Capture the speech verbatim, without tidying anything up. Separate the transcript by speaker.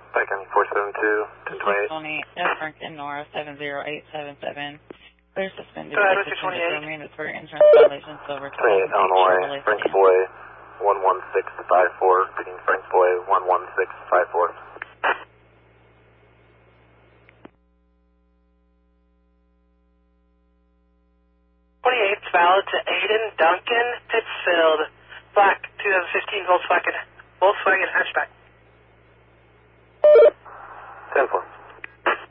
Speaker 1: Bacon four seven two, ten twenty-eight.
Speaker 2: twenty, F. Franklin Nora seven zero eight seven seven. Clear suspended.
Speaker 1: Go ahead,
Speaker 2: Suspended for mandatory insurance violations over
Speaker 1: twenty-eight Illinois, Frank Boy one one six five four. Speaking Frank Boy one one six five four.
Speaker 3: twenty-eight, valid to Aiden Duncan Pittsfield, black, twenty fifteen Volkswagen, Volkswagen hatchback.
Speaker 1: ten four.